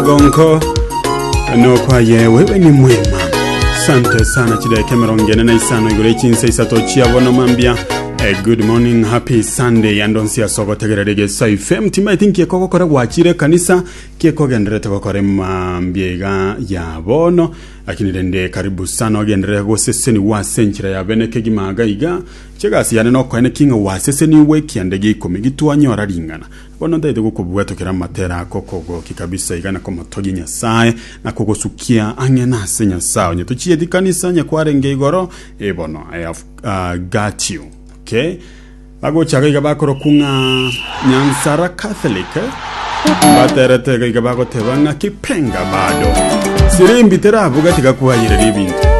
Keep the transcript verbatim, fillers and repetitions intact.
Gonko no kwa ye wewe ni mwema. Sante sana chida kemerongene na isano igure chinse isato chiabono mambia. A good morning, happy Sunday. Andonsia sogo tegerege sai fem tima tinki koko kora wachire kanisa kieko gendrete kokore mambiega ya bono akini dende karibu sana gendrete go seseni wa senchira ya beneke gimaga iga chegasi yane no kwene kinga wa seseni weki andege ikomi gitu anyora ringana bono ndaide gukubweto kera matera kokogo kikabisa igana ko motogi nyasaye na kogosukia anya na senya sawo nyetuchie dikanisa nya kwarenge igoro e bono I have uh, got you. Okay, bago chaga igabakoro kunga Nyansara Catholic baterete igabako tebanga kipenga bado sirimbi tera vuga tigakuwa yire ibintu